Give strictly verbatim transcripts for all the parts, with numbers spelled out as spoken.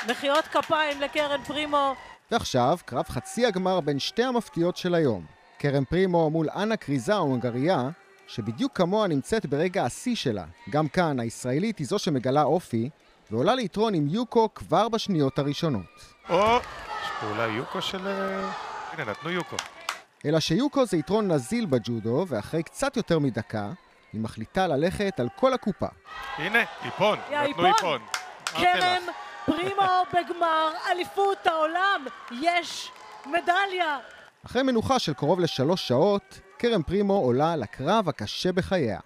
מחיאות כפיים לקרן פרימו. ועכשיו, קרב חצי הגמר בין שתי המפתיעות של היום. קרן פרימו מול אנה קריזה ההונגריה, שבדיוק כמוה נמצאת ברגע השיא שלה. גם כאן, הישראלית היא זו שמגלה אופי, ועולה ליתרון עם יוקו כבר בשניות הראשונות. או, יש פה אולי יוקו של... הנה, נתנו יוקו. אלא שיוקו זה יתרון נזיל בג'ודו, ואחרי קצת יותר מדקה, היא מחליטה ללכת על כל הקופה. הנה, איפון, נתנו איפון. קרן פרימו בגמר אליפות העולם, יש מדליה. אחרי מנוחה של קרוב לשלוש שעות, קרן פרימו עולה לקרב הקשה בחייה.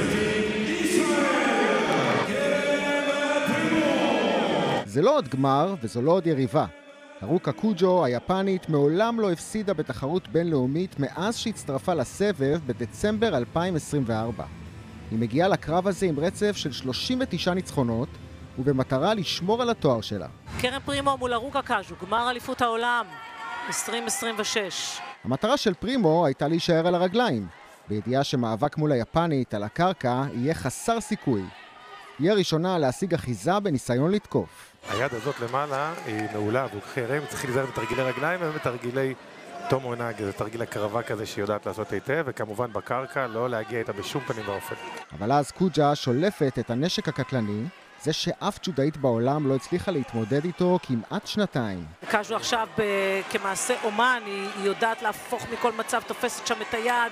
זה לא עוד גמר וזו לא עוד יריבה. הרוקה קוג'ו היפנית מעולם לא הפסידה בתחרות בינלאומית מאז שהצטרפה לסבב בדצמבר אלפיים עשרים וארבע. היא מגיעה לקרב הזה עם רצף של שלושים ותשע ניצחונות, ובמטרה לשמור על התואר שלה. קרן פרימו מול הרוקה קאז'ו, גמר אליפות העולם, עשרים עשרים ושש. המטרה של פרימו הייתה להישאר על הרגליים, בידיעה שמאבק מול היפנית על הקרקע יהיה חסר סיכוי. היא הראשונה להשיג אחיזה בניסיון לתקוף. היד הזאת למעלה היא מעולה, והוא חרם, צריך להיזהר בתרגילי רגליים ובתרגילי תום עונג, זה תרגיל הקרבה כזה שהיא יודעת לעשות היטב, וכמובן בקרקע לא להגיע איתה בשום פנים ואופן. אבל אז קוג'ה שולפת את הנשק הקטלני, זה שאף ג'ודאית בעולם לא הצליחה להתמודד איתו כמעט שנתיים. קאז'ו עכשיו כמעשה אומן, היא יודעת להפוך מכל מצב, תופסת שם את היד.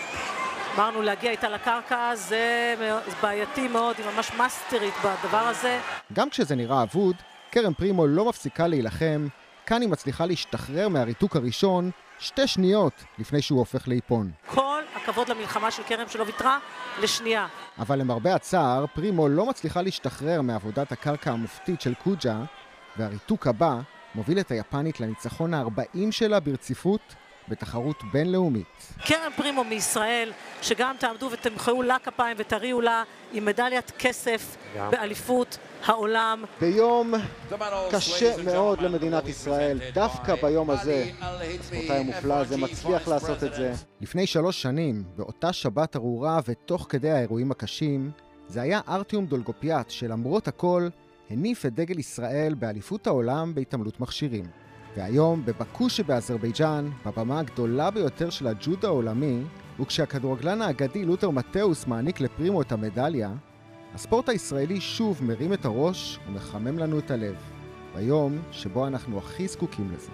אמרנו להגיע איתה לקרקע, זה בעייתי מאוד, היא ממש מאסטרית בדבר הזה. גם כשזה נראה אבוד, קרן פרימו לא מפסיקה להילחם, כאן היא מצליחה להשתחרר מהריתוק הראשון שתי שניות לפני שהוא הופך לאיפון. כל הכבוד למלחמה של קרן שלא ויתרה לשנייה. אבל למרבה הצער, פרימו לא מצליחה להשתחרר מעבודת הקרקע המופתית של קוג'ה, והריתוק הבא מוביל את היפנית לניצחון ה-ארבעים שלה ברציפות בתחרות בינלאומית. קרן פרימו מישראל, שגם תעמדו ותמחאו לה כפיים ותריעו לה עם מדליית כסף באליפות העולם. ביום קשה מאוד למדינת ישראל, דווקא ביום הזה, הספורטאי המופלא הזה מצליח לעשות את זה. לפני שלוש שנים, באותה שבת ארורה ותוך כדי האירועים הקשים, זה היה ארטיום דולגופיאט שלמרות הכל הניף את דגל ישראל באליפות העולם בהתעמלות מכשירים. והיום, בבקו שבאזרבייג'אן, בבמה הגדולה ביותר של הג'ודו העולמי, וכשהכדורגלן האגדי לותר מתאוס מעניק לפרימו את המדליה, הספורט הישראלי שוב מרים את הראש ומחמם לנו את הלב, ביום שבו אנחנו הכי זקוקים לזה.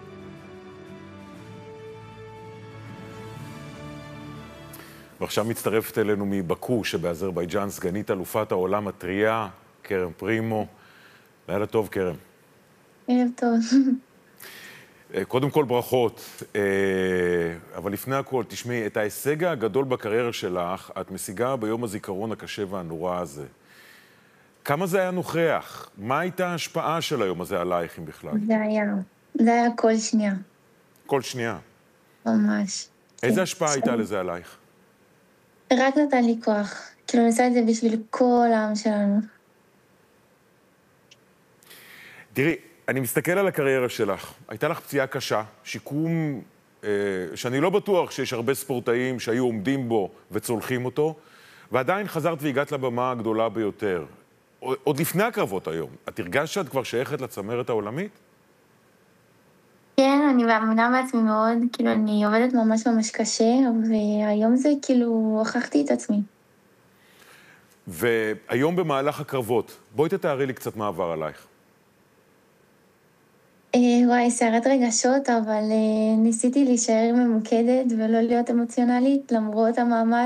ועכשיו מצטרפת אלינו מבקו שבאזרבייג'אן, סגנית אלופת העולם הטריה, קרן פרימו. לילה טוב, קרן. לילה טוב. קודם כל ברכות, אבל לפני הכל, תשמעי, את ההישג הגדול בקריירה שלך, את משיגה ביום הזיכרון הקשה והנורא הזה. כמה זה היה נוכח? מה הייתה ההשפעה של היום הזה עלייך, אם בכלל? זה היה, זה היה כל שנייה. כל שנייה? ממש. איזה השפעה הייתה לזה עלייך? רק נתן לי כוח. כאילו, ניסה את זה בשביל כל העם שלנו. תראי, אני מסתכל על הקריירה שלך. הייתה לך פציעה קשה, שיקום אה, שאני לא בטוח שיש הרבה ספורטאים שהיו עומדים בו וצולחים אותו, ועדיין חזרת והגעת לבמה הגדולה ביותר. עוד לפני הקרבות היום, את הרגשת שאת כבר שייכת לצמרת העולמית? כן, אני מאמינה בעצמי מאוד, כאילו אני עובדת ממש ממש קשה, והיום זה כאילו הוכחתי את עצמי. והיום במהלך הקרבות, בואי תתארי לי קצת מה עבר עלייך. וואי, סערת רגשות, אבל ניסיתי להישאר ממוקדת ולא להיות אמוציונלית למרות המעמד.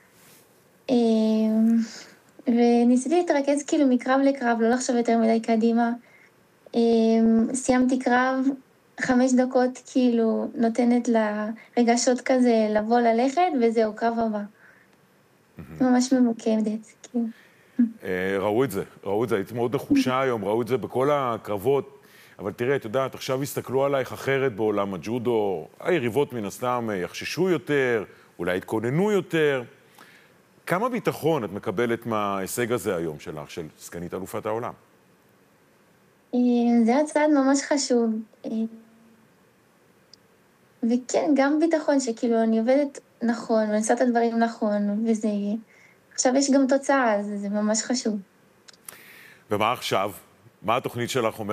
וניסיתי להתרכז כאילו מקרב לקרב, לא לחשוב יותר מדי קדימה. סיימתי קרב, חמש דקות כאילו נותנת לרגשות כזה לבוא ללכת, וזהו, קרב הבא. ממש ממוקדת. ראו את זה, ראו את זה, הייתי מאוד נחושה היום, ראו את זה בכל הקרבות. אבל תראה, את יודעת, עכשיו הסתכלו עלייך אחרת בעולם הג'ודו, היריבות מן הסתם יחששו יותר, אולי התכוננו יותר. כמה ביטחון את מקבלת מההישג הזה היום שלך, של סגנית אלופת העולם? זה הצעד ממש חשוב. וכן, גם ביטחון שכאילו אני עובדת נכון, ואני עושה את הדברים נכון, וזה... עכשיו יש גם תוצאה, אז זה ממש חשוב. ומה עכשיו? מה התוכנית שלך אומרת?